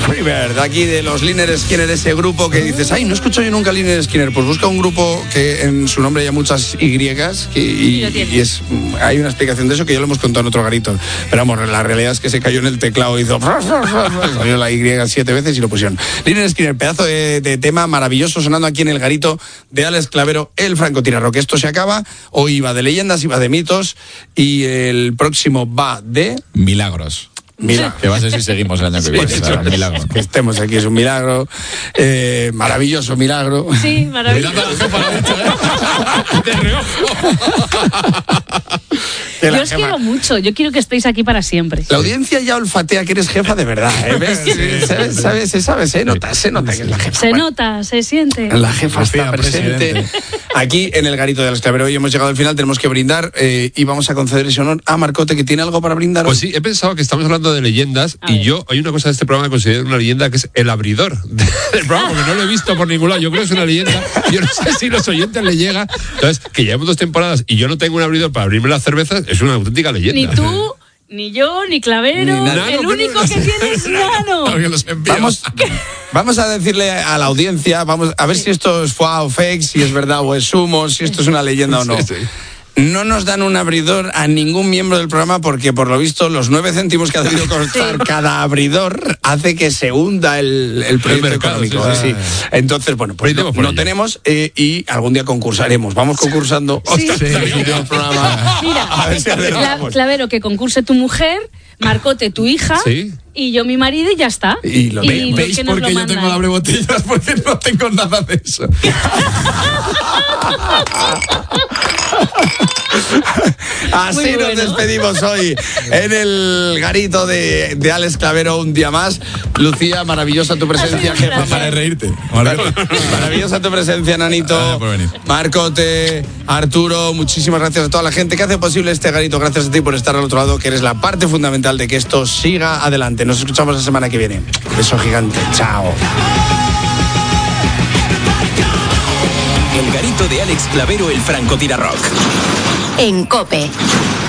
Freebird, aquí de los Lynyrd Skynyrd, ese grupo que dices, ay, no escucho yo nunca Lynyrd Skynyrd. Pues busca un grupo que en su nombre haya muchas Y y hay una explicación de eso que ya lo hemos contado en otro garito. Pero vamos, la realidad es que se cayó en el teclado y hizo salió la Y 7 veces y lo pusieron. Lynyrd Skynyrd, pedazo de tema maravilloso sonando aquí en el garito de Alex Clavero, el francotirador. Que esto se acaba, hoy va de leyendas, iba de mitos y el próximo va de... Milagros. Mira, que va a ser si seguimos el año que viene. Un milagro. Que estemos aquí es un milagro. Maravilloso milagro. Sí, maravilloso. Yo os quiero mucho, yo quiero que estéis aquí para siempre. La audiencia ya olfatea que eres jefa de verdad, ¿eh? ¿Ves? Se sabe, se nota que es la jefa. Se nota, se siente. La jefa está presente. Aquí en el garito de Alex Clavero. Hoy hemos llegado al final, tenemos que brindar y vamos a conceder ese honor a Marcote, que tiene algo para brindar. Pues sí, he pensado que estamos hablando de leyendas y yo hay una cosa de este programa que considero una leyenda, que es el abridor del programa, porque no lo he visto por ningún lado. Yo creo que es una leyenda. Yo no sé si los oyentes les llega. Entonces, que llevamos 2 temporadas y yo no tengo un abridor para abrirme las cervezas, es una auténtica leyenda. Ni tú, ni yo, ni Clavero. Ni el único que tiene es Nano. Vamos a decirle a la audiencia, vamos a ver si esto es foie o fake, si es verdad o es humo, si esto es una leyenda o no. Sí. No nos dan un abridor a ningún miembro del programa porque, por lo visto, los 9 céntimos que ha debido costar cada abridor hace que se hunda el proyecto mercado, económico. Sí. Entonces, bueno, pues no tenemos y algún día concursaremos. Vamos concursando. Sí. Mira, a ver si Clavero, que concurse tu mujer, Marcote, tu hija, y yo mi marido y ya está. Y lo ¿Veis por qué yo tengo la botellas? Porque no tengo nada de eso. Así nos despedimos hoy en el garito de Alex Clavero un día más. Lucía, maravillosa tu presencia, jefa. Para reírte. Maravillosa tu presencia, Nanito. Marcote, Arturo, muchísimas gracias a toda la gente que hace posible este garito. Gracias a ti por estar al otro lado, que eres la parte fundamental de que esto siga adelante. Nos escuchamos la semana que viene. Beso gigante. Chao. El garito de Alex Clavero, el francotirador. En COPE.